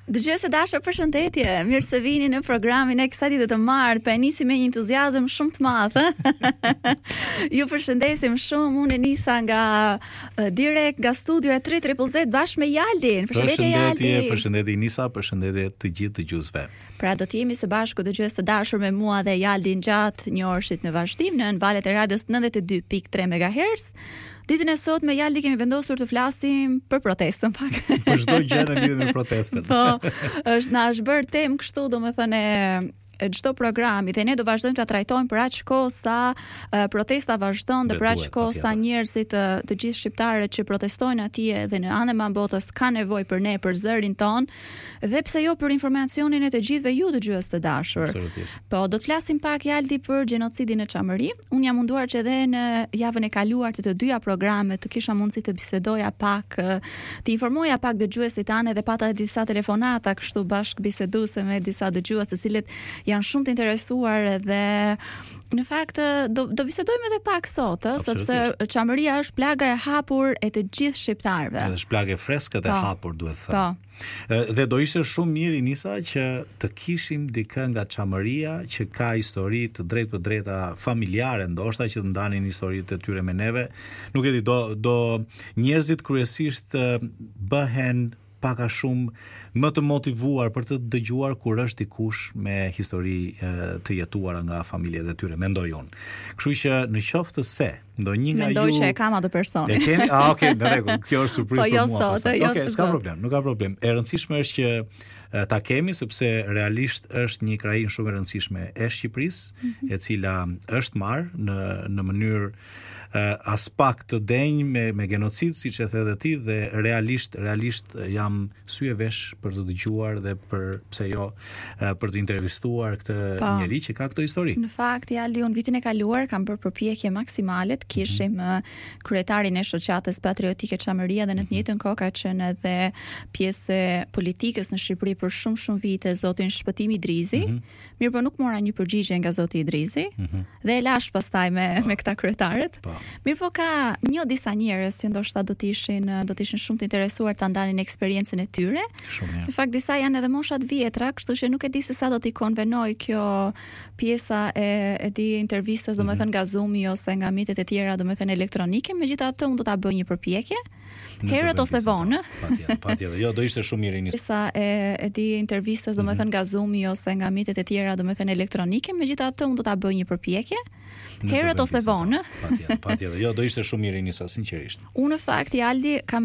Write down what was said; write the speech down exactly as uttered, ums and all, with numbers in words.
Dëgjues të dashur, përshëndetje. Mirë se vini në programin e kësaj dite të martë. Pa e nisi me një entuziazëm shumë të madh. Ju përshëndesim shumë. Unë e nisa nga uh, direkt nga studio e tre triple Z bashkë me Jaldin. Përshëndetje Jaldi. Përshëndetje, përshëndetje Nisa, përshëndetje të gjithë dëgjuesve. Pra do të jemi së bashku dëgjues të dashur me mua dhe Jaldin gjatë një orëshit në vazhdim në valët e radios nëntëdhjetë e dy pikë tre megahertz. Ditën e sot me Jaldi kemi vendosur të flasim për protestën pak. Për çdo gjë në lidhje me protestën. Po, është na është bërë temë kështu, domethënë çdo programi dhe ne do vazhdojmë ta trajtojmë për aq kohë sa uh, protesta vazhdon dhe për aq kohë sa njerëzit uh, të gjithë shqiptarët që protestojnë atje dhe në anën e botës kanë nevojë për ne, për zërin ton, dhe pse jo për informacionin e të gjithëve ju dëgjues të dashur. Po, do të flasim pak Jaldi për gjenocidin në Çamëri. Unë jam munduar që edhe në javën e kaluar të të dyja programet të kisha mundësi të bisedoja pak, të informoja pak dëgjuesit tanë dhe pata disa telefonata kështu bashkë biseduese me disa dëgjues të cilët janë shumë të interesuar dhe në fakt do do bisedojmë edhe pak sot, sepse Çamëria është plaga e hapur e të gjithë shqiptarëve. Është plagë e freskët e hapur, duhet të thënë. Po. Dhe do ishte shumë mirë Nisa që të kishim dikë nga Çamëria që ka histori të drejtë për drejta familjare, ndoshta që të ndanin historitë e tyre me neve. Nuk e di, do do njerëzit kryesisht bëhen pak a shumë më të motivuar për të dëgjuar kur është dikush me histori e, të jetuara nga familjet e tyre, mendoj unë. Kështu që në qoftë se ndonjë nga Mendoj ju që e kam atë personi. E keni? Ah, okay, në rregull. Kjo është surprizë po, për jo mua. Sot, jo Okej, s'ka problem, nuk ka problem. E rëndësishme është që ta kemi sepse realisht është një krahinë shumë e rëndësishme e Shqipërisë, mm-hmm. e cila është marrë në në mënyrë Uh, as pak të denjë me, me genocid, si që the dhe ti, dhe realisht, realisht jam sy e vesh për të dëgjuar dhe për, pse jo, uh, për të intervistuar këtë pa. njeri që ka këtë histori. Në fakt, Jaldi, unë vitin e kaluar kam bërë përpjekje maksimale të kishim mm-hmm. kryetarin e shoqatës patriotike Çamëria dhe në të njëjtën kohë ka qenë edhe pjesë politikës në Shqipëri për shumë shumë vite zotin Shpëtimi Idrizi. Mm-hmm. Mirë, po nuk mora një përgjigje nga zoti Idrizi mm-hmm. dhe e lash pastaj me, me këta kryetarët. Pa. Mirë, po ka një disa njerëz që ndoshta do të ishin do të ishin shumë të interesuar ta ndanin eksperiencën e tyre. Shumë. Në fakt disa janë edhe mosha të vjetra, kështu që nuk e di se sa do t'i konvenoj kjo pjesa e e di intervistës, domethënë mm-hmm. nga Zoomi ose nga mjetet e tjera, domethënë elektronike, megjithatë unë do ta bëj një përpjekje. Herët ose vonë. Patjetër, patjetër. Jo, do ishte shumë mirë nisë. Sa e e di intervistës, domethënë nga Zoomi ose nga mjetet e tjera, domethënë elektronike, megjithatë unë do ta bëj një përpjekje. Herët ose vonë. Patjetër, patjetër. Jo, do ishte shumë mirë nisë, sinqerisht. Unë në fakt Jaldi kam